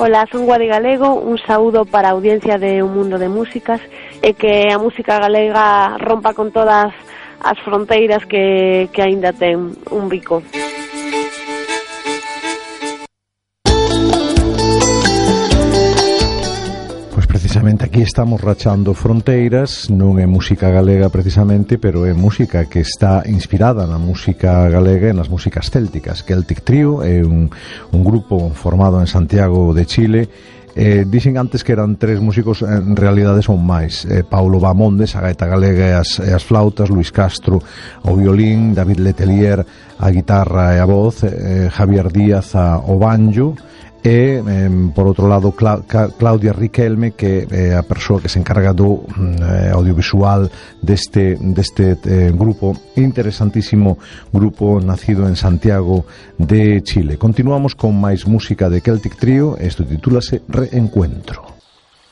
Ola, son Guadi Galego, un saúdo para a audiencia de Un Mundo de Músicas e que a música galega rompa con todas as fronteiras que aínda ten un bico. Precisamente aquí estamos rachando fronteiras, non é música galega precisamente, pero é música que está inspirada na música galega e nas músicas célticas. Celtic Trio é un grupo formado en Santiago de Chile. Dixen antes que eran 3 músicos, en realidade son máis. Paulo Bamondes, a gaita galega e as flautas, Luis Castro ao violín, David Letelier a guitarra e a voz, Javier Díaz ao banjo, e por outro lado Claudia Riquelme, que é a persoa que se encarga do audiovisual deste grupo, interesantísimo grupo nacido en Santiago de Chile. Continuamos con máis música de Celtic Trio, isto titúlase Reencuentro.